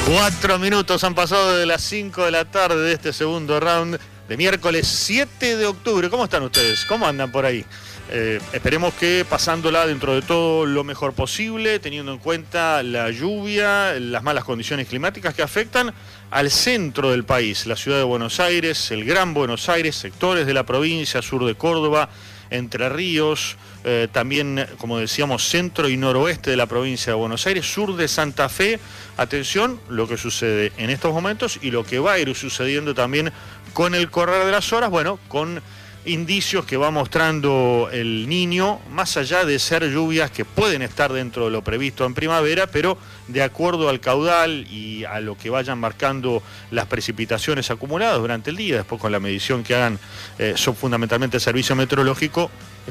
4 minutos han pasado de las 5 de la tarde de este segundo round de miércoles 7 de octubre. ¿Cómo están ustedes? ¿Cómo andan por ahí? Esperemos que pasándola dentro de todo lo mejor posible, teniendo en cuenta la lluvia, las malas condiciones climáticas que afectan al centro del país, la ciudad de Buenos Aires, el Gran Buenos Aires, sectores de la provincia, sur de Córdoba, Entre Ríos, también, como decíamos, centro y noroeste de la provincia de Buenos Aires, sur de Santa Fe. Atención, lo que sucede en estos momentos y lo que va a ir sucediendo también con el correr de las horas, bueno, con indicios que va mostrando el Niño, más allá de ser lluvias que pueden estar dentro de lo previsto en primavera, pero de acuerdo al caudal y a lo que vayan marcando las precipitaciones acumuladas durante el día, después con la medición que hagan fundamentalmente el servicio meteorológico,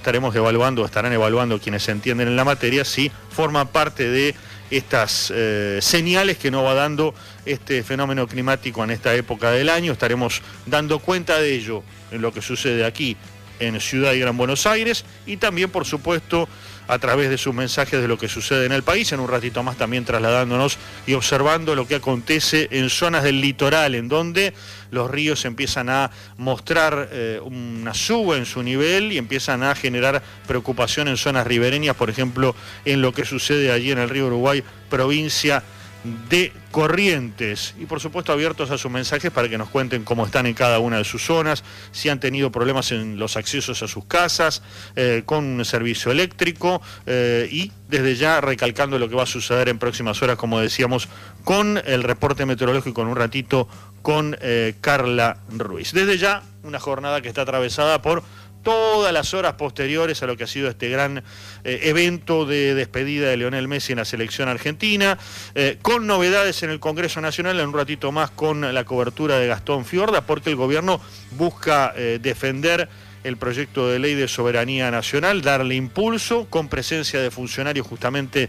estarán evaluando quienes se entienden en la materia si forman parte de estas señales que nos va dando este fenómeno climático en esta época del año. Estaremos dando cuenta de ello en lo que sucede aquí en Ciudad y Gran Buenos Aires y también, por supuesto, a través de sus mensajes de lo que sucede en el país. En un ratito más también trasladándonos y observando lo que acontece en zonas del litoral, en donde los ríos empiezan a mostrar una suba en su nivel y empiezan a generar preocupación en zonas ribereñas, por ejemplo, en lo que sucede allí en el río Uruguay, provincia de Corrientes. Y por supuesto abiertos a sus mensajes para que nos cuenten cómo están en cada una de sus zonas, si han tenido problemas en los accesos a sus casas, con servicio eléctrico, y desde ya recalcando lo que va a suceder en próximas horas, como decíamos, con el reporte meteorológico en un ratito con Carla Ruiz. Desde ya una jornada que está atravesada por todas las horas posteriores a lo que ha sido este gran evento de despedida de Lionel Messi en la selección argentina, con novedades en el Congreso Nacional, en un ratito más con la cobertura de Gastón Fiorda, porque el gobierno busca defender el proyecto de ley de soberanía nacional, darle impulso, con presencia de funcionarios justamente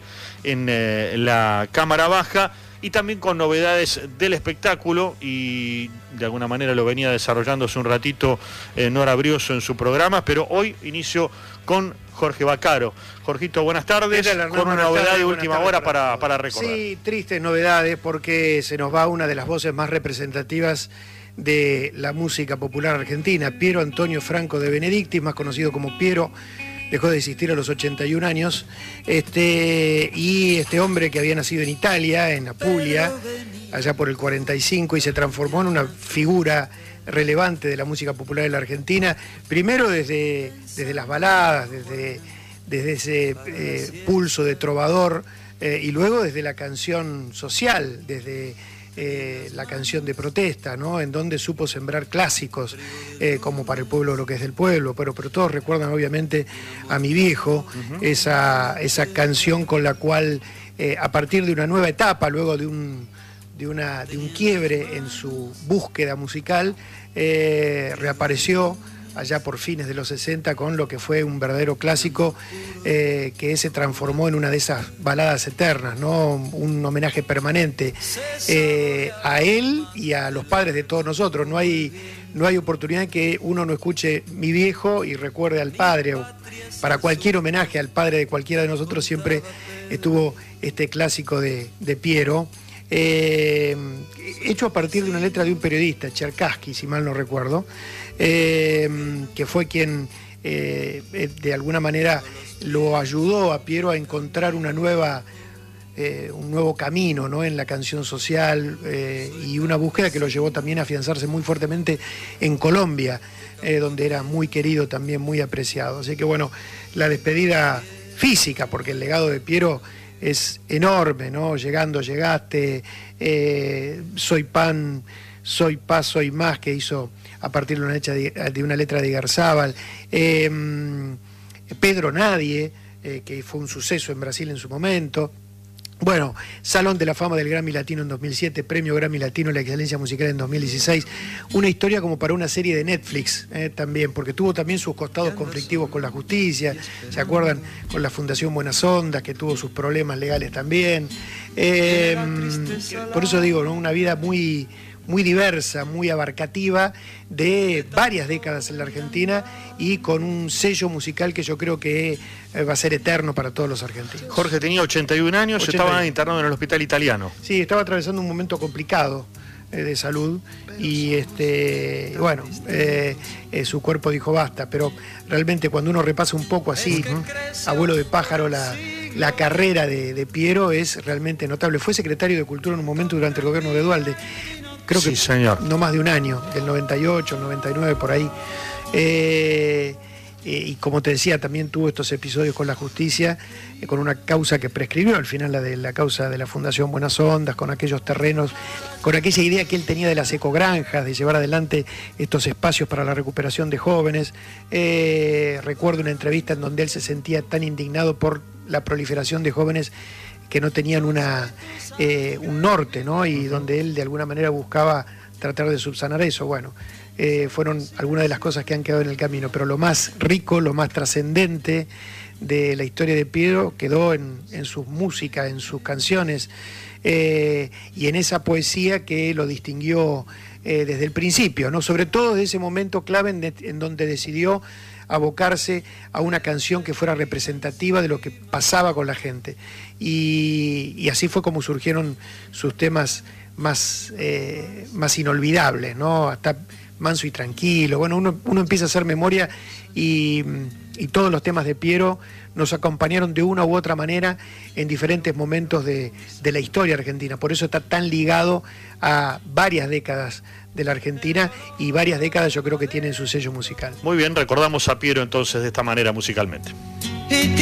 en la Cámara Baja, y también con novedades del espectáculo, y de alguna manera lo venía desarrollando hace un ratito Nora Brioso en su programa, pero hoy inicio con Jorge Vaccaro. Jorgito, buenas tardes, con una novedad de última hora para recordar. Sí, tristes novedades, porque se nos va una de las voces más representativas de la música popular argentina, Piero Antonio Franco de Benedictis, más conocido como Piero. Dejó de existir a los 81 años, y este hombre que había nacido en Italia, en Apulia, allá por el 45, y se transformó en una figura relevante de la música popular de la Argentina, primero desde las baladas, desde ese pulso de trovador, y luego desde la canción social, desde la canción de protesta, ¿no? En donde supo sembrar clásicos, como Para el pueblo lo que es del pueblo, pero todos recuerdan obviamente a Mi viejo, esa canción con la cual, a partir de una nueva etapa, luego de un quiebre en su búsqueda musical, reapareció allá por fines de los 60 con lo que fue un verdadero clásico, que se transformó en una de esas baladas eternas, ¿no? Un homenaje permanente a él y a los padres de todos nosotros. No hay oportunidad que uno no escuche Mi viejo y recuerde al padre. Para cualquier homenaje al padre de cualquiera de nosotros siempre estuvo este clásico de Piero, hecho a partir de una letra de un periodista, Cherkassky, si mal no recuerdo, que fue quien de alguna manera lo ayudó a Piero a encontrar un nuevo camino, ¿no? En la canción social, y una búsqueda que lo llevó también a afianzarse muy fuertemente en Colombia, donde era muy querido, también muy apreciado. Así que bueno, la despedida física, porque el legado de Piero es enorme, ¿no? Llegando, llegaste, Soy pan, soy paz, soy más, que hizo a partir de una letra de Garzábal, Pedro Nadie, que fue un suceso en Brasil en su momento. Bueno, Salón de la Fama del Grammy Latino en 2007, Premio Grammy Latino a la Excelencia Musical en 2016. Una historia como para una serie de Netflix, también, porque tuvo también sus costados conflictivos con la justicia, ¿se acuerdan? Con la Fundación Buenas Ondas, que tuvo sus problemas legales también. Por eso digo, ¿no? Una vida muy muy diversa, muy abarcativa, de varias décadas en la Argentina y con un sello musical que yo creo que va a ser eterno para todos los argentinos. Jorge tenía 81 años, 81. Estaba internado en el hospital italiano. Sí, estaba atravesando un momento complicado de salud y bueno, su cuerpo dijo basta, pero realmente cuando uno repasa un poco así, abuelo de pájaro, la carrera de Piero es realmente notable. Fue secretario de Cultura en un momento durante el gobierno de Duhalde, creo que sí, señor. No más de un año, del 98, 99, por ahí. Y como te decía, también tuvo estos episodios con la justicia, con una causa que prescribió, al final la causa de la Fundación Buenas Ondas, con aquellos terrenos, con aquella idea que él tenía de las ecogranjas, de llevar adelante estos espacios para la recuperación de jóvenes. Recuerdo una entrevista en donde él se sentía tan indignado por la proliferación de jóvenes que no tenían un norte, ¿no? Y donde él de alguna manera buscaba tratar de subsanar eso. Bueno, fueron algunas de las cosas que han quedado en el camino, pero lo más rico, lo más trascendente de la historia de Piero quedó en sus músicas, en sus canciones, y en esa poesía que lo distinguió desde el principio, ¿no? Sobre todo desde ese momento clave en donde decidió abocarse a una canción que fuera representativa de lo que pasaba con la gente. Y así fue como surgieron sus temas más inolvidables, ¿no? Hasta Manso y Tranquilo. Bueno, uno empieza a hacer memoria y todos los temas de Piero nos acompañaron de una u otra manera en diferentes momentos de la historia argentina. Por eso está tan ligado a varias décadas de la Argentina y varias décadas yo creo que tienen su sello musical. Muy bien, recordamos a Piero entonces de esta manera musicalmente.